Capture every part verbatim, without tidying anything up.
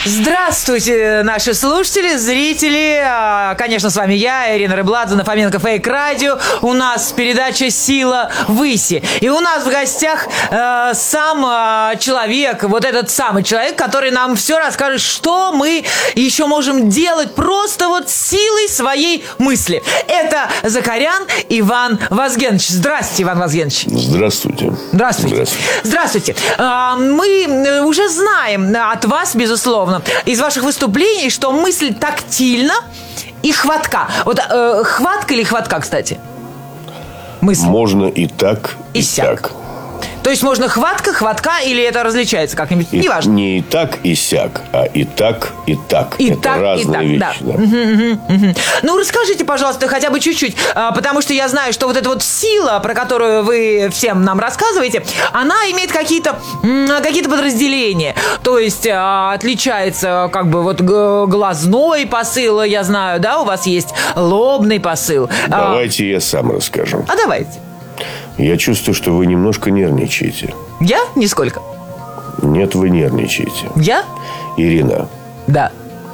Здравствуйте, наши слушатели, зрители. Конечно, с вами я, Ирина Рыбладзе, на Фоменко Фейк Радио. У нас передача «Сила выси». И у нас в гостях э, сам э, человек, вот этот самый человек, который нам все расскажет, что мы еще можем делать просто вот силой своей мысли. Это Закарян Иван Вазгенович. Здравствуйте, Иван Вазгенович. Здравствуйте. Здравствуйте. Здравствуйте. Здравствуйте. Э, мы уже знаем от вас, безусловно, из ваших выступлений, что мысль тактильна и хватка. Вот э, хватка или хватка, кстати? Мысль. Можно и так, и, и сяк. так. То есть можно хватка, хватка, или это различается как-нибудь? И, Неважно. Не и так, и сяк, а и так, и так. И это так, разные и так, вещи. Да. Да. Угу, угу, угу. Ну, расскажите, пожалуйста, хотя бы чуть-чуть, потому что я знаю, что вот эта вот сила, про которую вы всем нам рассказываете, она имеет какие-то, какие-то подразделения. То есть отличается как бы вот глазной посыл, я знаю, да, у вас есть лобный посыл. Давайте я сам расскажу. А давайте. Я чувствую, что вы немножко нервничаете. Я? Нисколько. Нет, вы нервничаете. Я? Ирина. Да.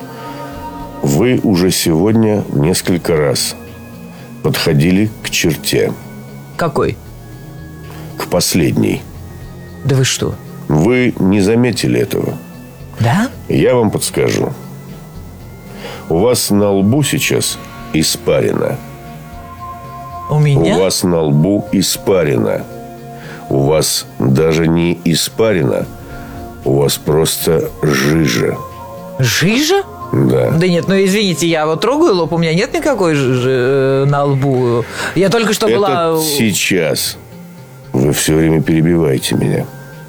Вы уже сегодня несколько раз подходили к черте. Какой? К последней. Да вы что? Вы не заметили этого. Да? Я вам подскажу. У вас на лбу сейчас испарина. У меня? У вас на лбу испарина. У вас даже не испарина. У вас просто жижа. Жижа? Да. Да нет, ну извините, я вот трогаю лоб, у меня нет никакой жижи на лбу. Я только что Это была... сейчас. Вы все время перебиваете меня.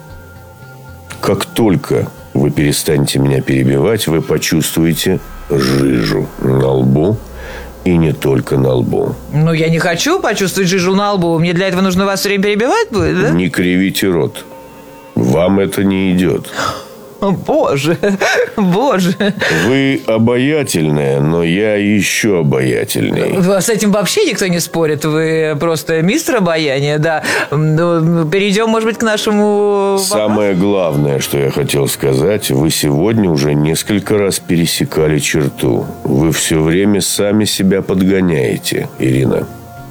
Как только вы перестанете меня перебивать, вы почувствуете жижу на лбу. И не только на лбу. Ну, я не хочу почувствовать жижу на лбу. Мне для этого нужно вас все время перебивать будет, да? Не кривите рот. Вам это не идет. О, боже, боже. Вы обаятельная, но я еще обаятельней. С этим вообще никто не спорит. Вы просто мистер обаяния, да. Перейдем, может быть, к нашему... Самое главное, что я хотел сказать, вы сегодня уже несколько раз пересекали черту. Вы все время сами себя подгоняете, Ирина.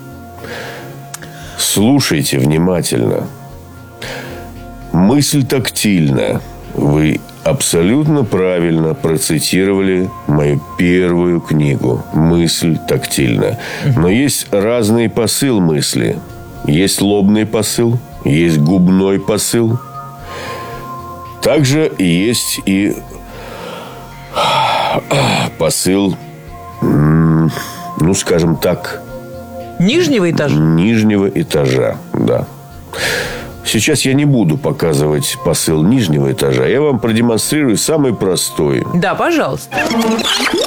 Слушайте внимательно. Мысль тактильна. Вы абсолютно правильно процитировали мою первую книгу «Мысль тактильна». Но есть разный посыл мысли. Есть лобный посыл, есть губной посыл. Также есть и посыл, ну, скажем так... Нижнего этажа? Нижнего этажа, да. Сейчас я не буду показывать посыл нижнего этажа. Я вам продемонстрирую самый простой. Да, пожалуйста.